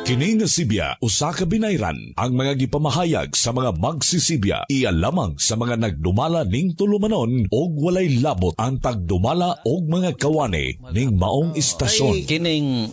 Kini nga Sibya usa ka binayran ang mga gipamahayag sa mga magsisibya iya lamang sa mga nagdumala ning tulumanon og walay labot ang pagdumala og mga kawani ning maong istasyon. Kining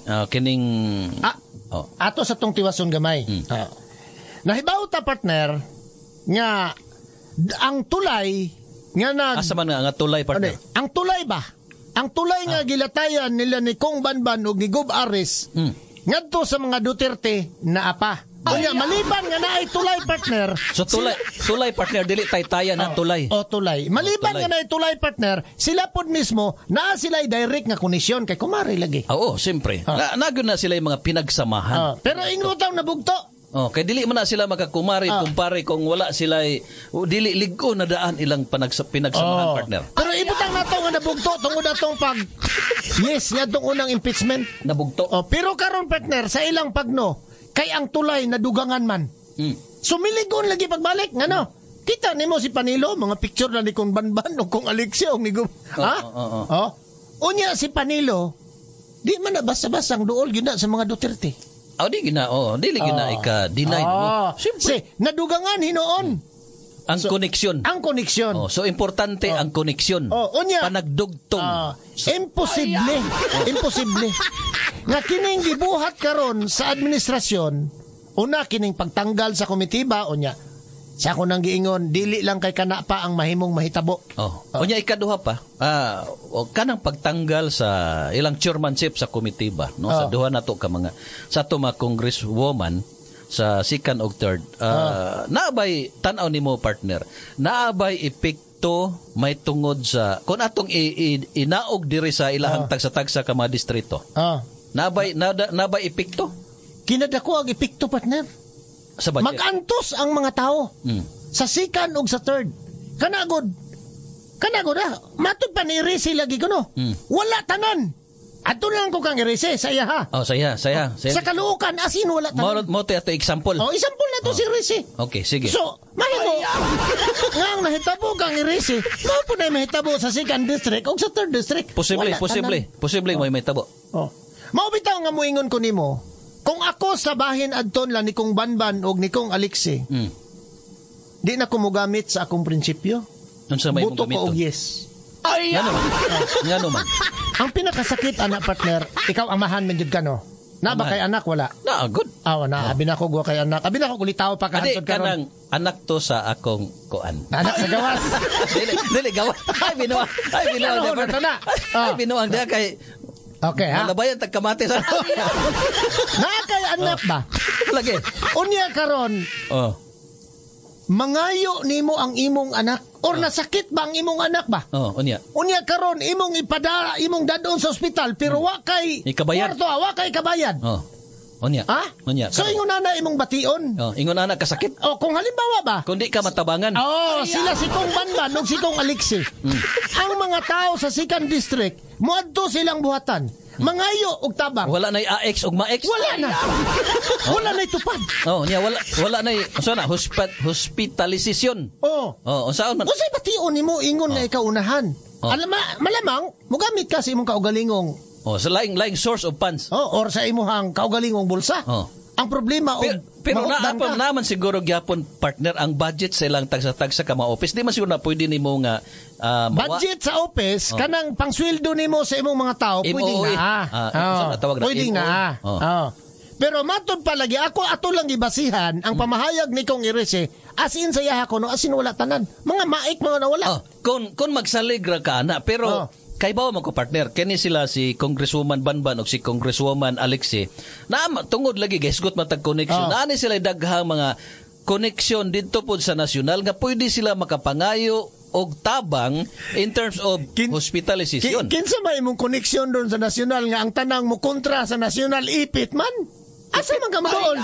ato sa tong tiwason gamay. Nahibaw ta partner nga ang tulay nga asa man nga tulay partner. Ang tulay ba? Ang tulay nga gilatayan nila ni Kong Banban ug ni Gob Aris. Ngadto sa mga Duterte na apa. Unya maliban nga naay tulay partner. So tulay partner dili taytayan na tulay. Tulay. Maliban nga naay tulay partner, sila pod mismo naa sila direct nga koneksyon kay kumari lagi. Oo, siyempre. Nagyon na sila yung mga pinagsamahan. Pero ingutaw na bugto. Kay dili man na sila makakumari kumpare kung wala sila dili ligko na daan ilang pinagsamahan partner. Pero ibutang nato nga nabugto tungod atong nga tong unang impeachment nabugto. Pero karon partner sa ilang pagno kay ang tulay nadugangan man. Sumiligon lagi pagbalik ngano. Kita nimo si Panilo mga picture na ni Kong Banban o Kong Alexio ni Gob. Unya si Panilo di man na basta-basta ang duol gyud na sa mga Duterte. Dili gina ika-deny mo. Siyempre, nadugangan hinoon. Ang koneksyon. Ang koneksyon. So, importante ang koneksyon. Panagdugtong. Imposible. Imposible. Nga kining gibuhat karon sa administrasyon, una kining pagtanggal sa komitiba, unya, sa ako nang giingon, dili lang kay kana pa ang mahimong mahitabo. Unya ikaduha pa, kanang pagtanggal sa ilang chairmanship sa komitiba, no? Sa duha nato ka mga, sa to mga congresswoman, sa second ug third, naabay, tanaw ni mo partner, naabay epekto may tungod sa, kung atong inaog diri sa ilahang tagsa-tagsa ka mga distrito, naabay epekto? Kinadako ang epekto partner. Magantos ang mga tao sa second ug sa third. Kanagod matod pa ni Risi lagi kuno. Wala tanan. Ato lang ko kang Risi saya ha. Saya. Sa kaluukan asin wala tanan. Mo ato example. Example na to si Risi. Okay, sige. So, mahimo ngang nahitabo kang Risi. Mao po na mahitabo sa second district ug sa third district. Posible mo mahitabo. Mao bitaw nga moingon ko nimo. Kung ako sa bahin adton lang ni Kong Banban o ni Kong Alexi, di na ko mogamit sa akong prinsipyo. Buto ko og yes. Nga naman. Ang pinakasakit, anak partner, ikaw amahan man jud ka no? Na ba kay anak wala? Good. Abi na ko gwa kay anak. Abi na ko kulitaw pa kahantod karon. Kanang anak to sa akong kuan. Anak sa gawas. Dili gawas. Ay binuang. Ay binuang dia kay okay, ha? Malabayan tagkamate sa nakay anak ba? Lagi. Unya karon. Mangayo nimo ang imong anak or nasakit ba ang imong anak ba? Unya. Unya karon imong ipadala imong dadon sa ospital pero wa kay kwarto, wa kay kabayad. Unya. Unya. So ingon na imong bation. Ingon na kasakit. Kung halimbawa ba? Kundi ka matabangan. Sila si Kong Banban ug si Kong Alexi. Ang mga tao sa second district, moadto silang buhatan. Mangayo og tabang. Wala nay AX ug MAX. Wala na. Wala nay tupad. Wala nay hospitalisasyon. Unsaon man? Unsay bation nimo ingon nga ikaw unahan? Malamang mogamit ka sa imong kaugalingong. Sa laing source of funds. Or sa imong kaugalingong bulsa. Ang problema pero naman siguro gyapon partner ang budget sa ilang tagsa-tagsa ka mga office. Di man siguro na pwede nimo nga budget sa office kanang pangsweldo nimo sa imong mga tao pwede na. Pwede na. Pero matod palagi ato lang gibasihan ang pamahayag ni Kong Irese asin saya ko no asin wala tanan. Mga maik mga nawala. Kung magsaligra ka na pero kay bawa man ko partner, kani sila si Congresswoman Banban o si Congresswoman Alexi, na tungod lagi gesgot matag connection. Naani sila daghang mga connection dito po sa nasyonal nga pwede sila makapangayo og tabang in terms of hospitalization. Kinsa may imong connection doon sa nasyonal nga ang tanang mo kontra sa nasyonal ipit man? Asa man ka doon?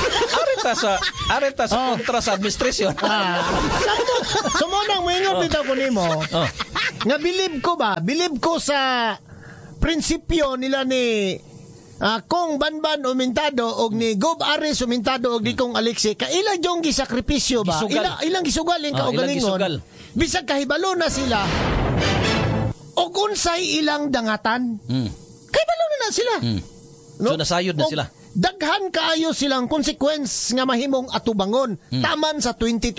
Areta sa kontra sa administrasyon. Sumunang moingon bitaw ko nimo. Nga bilib ko sa prinsipyo nila ni Kong Banban Umintado og ni Gob Aris Umintado og ni Kong Alexi ka ilang jong gisakripisyo ba? Ilang gisugal ka og galingon. Bisag kahibalo na sila. Og unsay ilang dangatan. Kahibalo na sila. So nasayod na sila. daghan kaayo silang consequence nga mahimong atubangon taman sa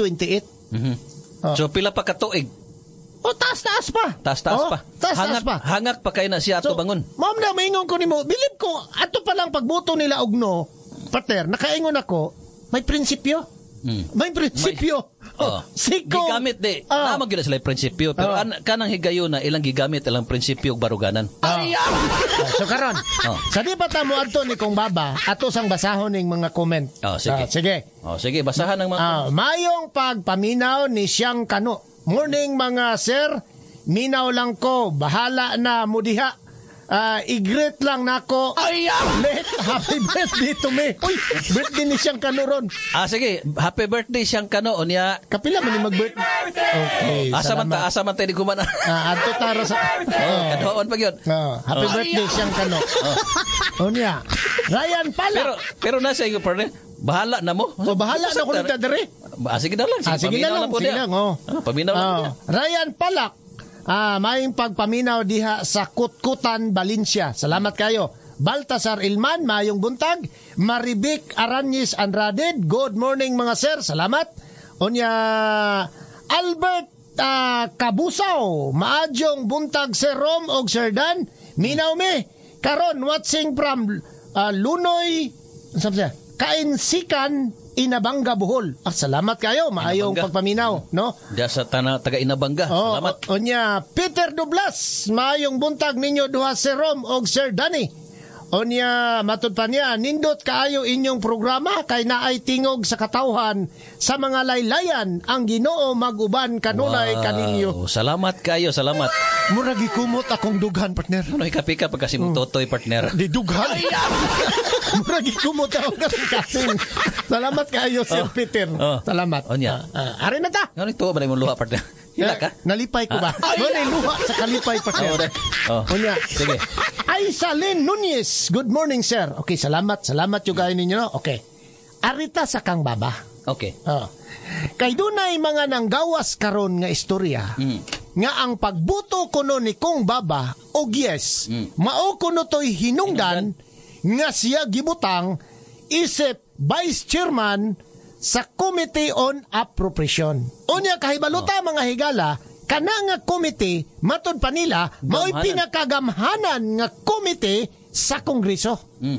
2028. So pila pa ka tuig? Taas pa. Taas pa. Taas pa. Hangak pa kayo na siya atubangon. Ma'am na, maingon ko nimo, bilib ko, ato pa lang pagbuto nila og no, partner, nakaingon ako, may prinsipyo. May prinsipyo. Siko. Gigamit di. Namang gina sila prinsipyo. Pero kanang higayon na ilang gigamit ilang prinsipyo og baruganan. So karon, sa di pa tamo adto ni Kong Baba, ato sang basahon ning mga comment. Sige. Sige, basahan ang mga mayong pagpaminaw ni Siyang Kano. Morning mga sir, minaw lang ko, bahala na mo diha. I-greet lang nako. Late happy birthday to me. Uy, birthday ni Siyang Kano ron. Sige, happy birthday Siyang Kano unya. Kapila man ni mag-birthday. Okay, asa man tayo di kumana. Adto tara sa kadawon pa gyud. Happy birthday Siyang Kano. Unya. Ryan pala. Pero nasa iyo partner. Bahala na mo. Bahala na ko nita dire. Sige na lang. Sige na lang. Paminaw lang. Ryan Palak. Maing pagpaminaw diha sa Kutkutan, Valencia. Salamat kayo. Baltasar Ilman, mayong buntag. Maribik Aranyes Andrade, good morning mga sir. Salamat. Onya Albert Kabusaw, maadyong buntag Sir Rom og Sir Dan. Minaw me. Karon watching from Lunoy, Kainsikan, Inabanga, Bohol. Salamat kayo, maayong pagpaminaw, no? Diya sa taga Inabanga. Salamat. Onya Peter Dublas, maayong buntag ninyo duha Sir Rom og Sir Danny. Onya matud pa niya, nindot kaayo inyong programa kay naay tingog sa katawhan sa mga laylayan ang Ginoo maguban kanunay kaninyo. Salamat kayo, salamat. Murag gikumot akong dughan partner. Ano ikapika pagkasi mo totoy partner? Di dughan. Murag gikumot akong kasing. Salamat kayo Sir Peter. Salamat. Onya. Ari na ta. Ano ito ba na imong luha partner? Hila ka? Nalipay ko ba? Wala luha sa kalipay partner. Onya. Sige. Aisalin Nunez. Good morning, sir. Okay, salamat. Salamat yung kayo ninyo. No? Okay. Arita sa Kang Baba. Okay. Kay dunay mga nanggawas karon nga istorya nga ang pagbuto kuno ni Kong Baba og yes, mao kuno to'y hinungdan nga siya gibutang isip vice chairman sa Committee on Appropriation. Unya kahibaluta mga higala, kana nga committee, matod pa nila, mao'y pinakagamhanan nga committee sa Kongreso.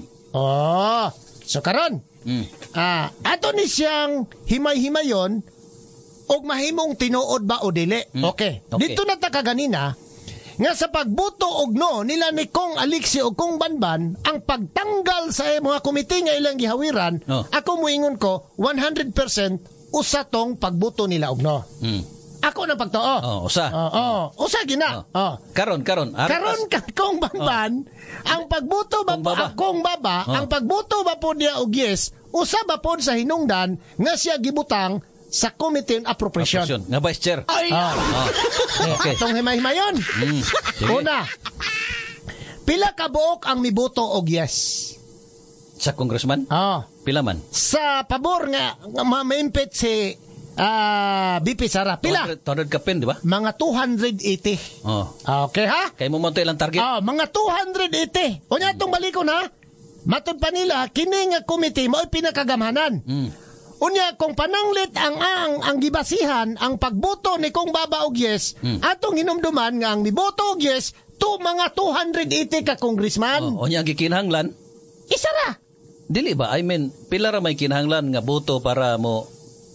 So karon, ato ni siyang himay-himayon og mahimong tinuod ba o dili. Okay. Dito na ta kaganina, nga sa pagbuto og no nila ni Kong Alixi o Kong Banban, ang pagtanggal sa mga komite nga ilang gihawiran, ako moingon ko 100% usa tong pagbuto nila og no. Ako na pagtuo. Usa. Usa gina. Karon. Karon Kong Banban, ang pagbuto ba Kong Baba, ang pagbuto ba po niya og yes, usa ba po sa hinungdan nga siya gibutang sa Committee on Appropriation. Nga Vice Chair. Okay. Itong himay-himayon. Una, pila ka buok ang miboto og yes? Sa congressman? Pila man? Sa pabor nga ma-impet si BP Sara. Pila? 200 ka pin, di ba? Mga 280. Okay ha? Kaya mo monto ilang target? Mga 280. O nga itong balikon ha? Matod pa nila, kini nga committee mo'y pinakagamhanan. Unya, kung pananglit ang gibasihan, ang pagboto ni Kong Baba og yes, atong hinumduman nga ang miboto og yes, mga 280 ka congressman. Unya, ang gikinahanglan? Isa ra. Dili ba? I mean, pila ra may kinahanglan nga boto para mo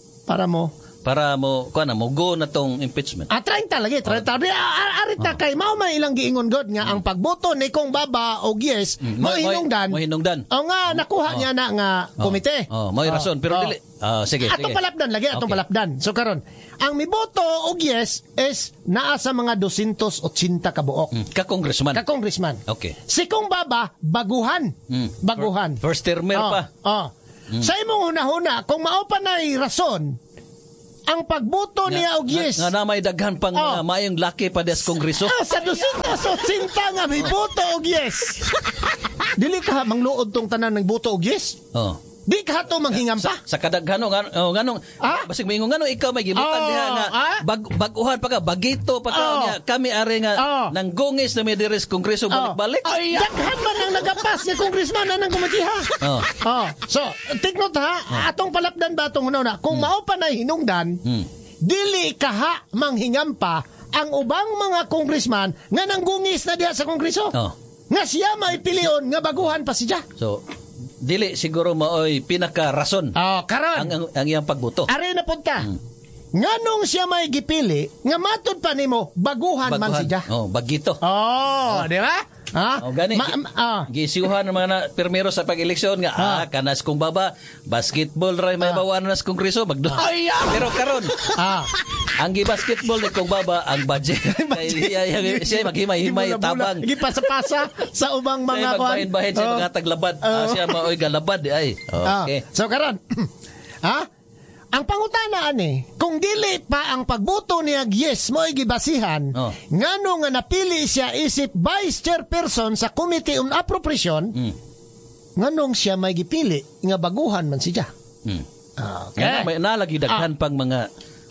go na tong impeachment. 30 lagi, 30. Arita kay mao man ilang giingon god nga ang pagboto ni Kong Baba og yes, mo hinungdan. O nga nakuha niya na nga komite. May rason pero dili. Sige. Atong palapdan lagi, atong palapdan. So karon, ang miboto og yes is naa sa mga 280 ka buok. Ka congressman. Okay. Si Kong Baba baguhan. First termer pa. Sa imong hunahuna, kung mao pa na'y rason, ang pagboto niya og yes. Nga na may daghan pang mga mayong laki pa des kongreso. Sa 280 nga may boto og yes. Dili ka mangluod tong tanan ng boto og yes? Di ka to manghingampa. Sa kadaghano nganong basig moingon ngano ikaw may gibutan diha nga baguhan pa ka bagito pa ka niya kami are nga nang gungis na may diris kongreso balik-balik. Daghan man ang nagapas ni congressman nang komitiha. So, take note ha, atong palapdan ba atong na kung mao pa na hinungdan, dili kaha manghingampa ang ubang mga congressman nga nanggungis na diha sa kongreso. Nga siya maipilion nga baguhan pa siya. So, dili siguro maoy pinaka-rason karon ang iyang pagboto. Are na punta. Nganong siya may gipili nga matud pa nimo baguhan man siya. Bagito. Di ba? Gani. Gisiuhan ng mga pirmero sa pag-eleksyon nga kanas kung baba basketball ray may bawanan nas kongreso magdo. Pero karon ang gi-basketball ni kung baba ang budget. Siya maghimay-himay tabang. Gipasa-pasa sa ubang mga magbahin-bahin sa mga taglabad. Siya maoy galabad ay. Okay. So karon ang pangutana ani, kung dili pa ang pagboto niya yes mo'y gibasihan, ngano nga napili siya isip vice chairperson sa Committee on Appropriation, nganong siya may gipili nga baguhan man siya. Okay. May nalagi daghan pang mga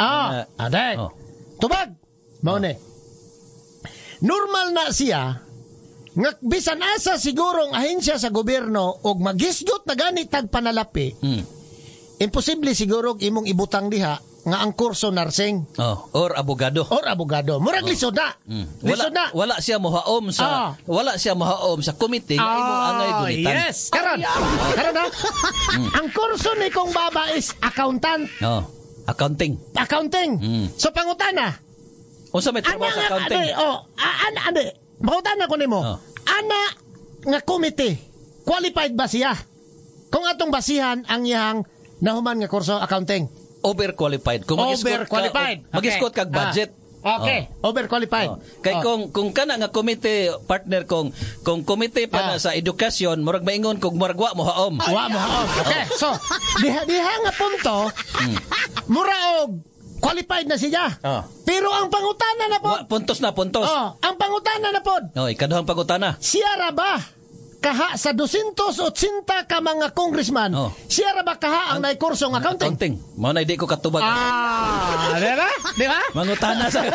tubag. Mao ni. Normal na siya nga bisan asa sigurong ahensya sa gobyerno og magisgot na ganit tag panalapi. Imposible siguro imong ibutang diha nga ang kurso nursing. Or abogado. Murag lisod na. Wala siya mohaom sa committee nga imong angay gunitan. Yes. Karon na. Ang kurso ni kong baba is accountant. Accounting. So pangutana. Unsa may trabaho sa accounting? Pangutana ko nimo. Ana nga committee qualified ba siya? Kung atong basihan ang iyang nahuman nga kurso accounting. Overqualified. Kung mag-escort kag budget. Okay. Overqualified. Kay kung kana nga committee partner kung committee pa na sa edukasyon, murag maingon kung murag wa mo haom. Okay. So, diha nga punto, muraog qualified na siya. Pero ang pangutana na pod. Puntos. Ang pangutana na pod. Ikaduhang pangutana. Siya ra ba kaha sa 280 ka mga congressman, siya ra ba kaha ang naikurso ng accounting? Mao na di ko katubag. Di ba? Mangutana sa.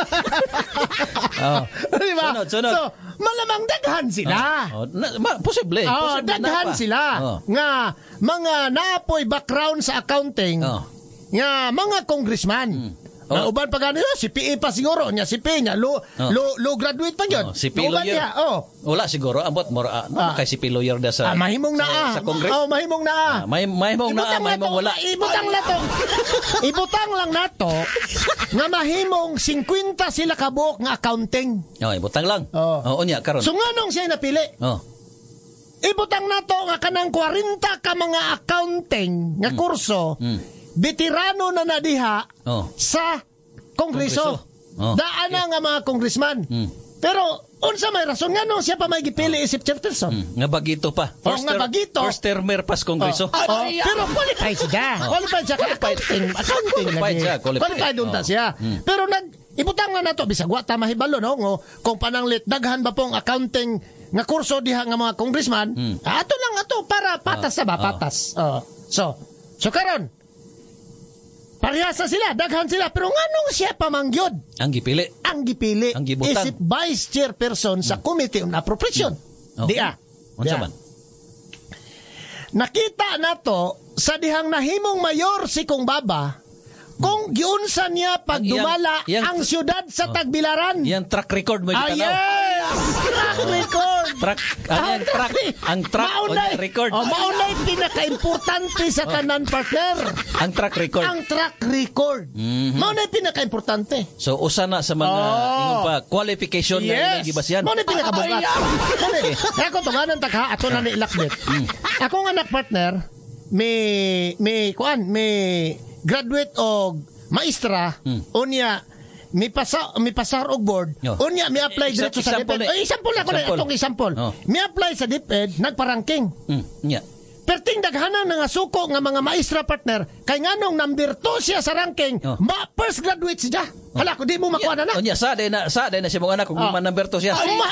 Di ba? Sunod. So, malamang daghan sila. Posible. Daghan sila. Nga, mga naapoy background sa accounting, nga mga congressman. Na uban pa gani si PE pa siguro nya si PE nya low graduate pa gyud. Si PE lawyer. Wala siguro ambot mo kay si PE lawyer da sa mahimong na sa Congress. Mahimong na. Mahimong wala. Ibutang lang nato nga mahimong 50 sila ka buok nga accounting. Ibutang lang. Unya karon. So nganong siya napili? Ibutang nato nga kanang 40 ka mga accounting nga kurso. Veterano na nadiha sa kongreso. Daan na nga mga congressman. Pero unsa may rason nga no siya pa may gipili isip chairperson. Nga bagito pa. First termer pas kongreso. Pero qualified siya. Qualified unta siya. Pero ibutang na nato bisag wa ta mahibalo no kung pananglit daghan ba pong accounting nga kurso diha nga mga congressman. Ato lang ato para patas sa patas. So karon parehasa sila, daghan sila, pero nganong siya pamangyod? Ang gipili. Ang gibutang. Isip vice chairperson sa Committee on Appropriation. Diya. Unsa man? Nakita nato sa dihang nahimong mayor si Kong Baba, kung giunsa niya pagdumala ang syudad sa Tagbilaran. Yang track record mo gitanaw. Yes! Track record. Ang track record. Maunay pinaka-importante sa kanan partner. Ang track record. Maunay pinaka-importante. So usa na sa mga ingon pa qualification na gibasyan. Maunay pinaka-bugat. Ako tunganan tagha ato na ni ilakbit. Ako nga anak partner may graduate og maestra unya mi pasar og board unya mi apply diretso sa DepEd. Example ako na itong example. Mi apply sa DepEd nagpa-ranking. Perting daghanan nga suko nga mga maestra partner kay nganong number 2 siya sa ranking first graduate siya. Hala ko di mo makuha na. Unya sa day na siya mga anak kung number 2 siya.